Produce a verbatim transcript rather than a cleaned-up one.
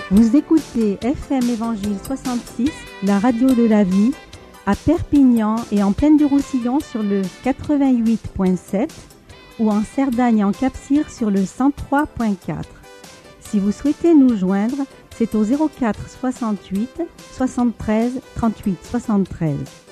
Vous écoutez F M Évangile soixante-six, la radio de la vie, à Perpignan et en Plaine du Roussillon sur le quatre-vingt-huit virgule sept ou en Cerdagne et en Cap-Cire sur le cent trois virgule quatre. Si vous souhaitez nous joindre, c'est au zéro quatre soixante-huit soixante-treize trente-huit soixante-treize.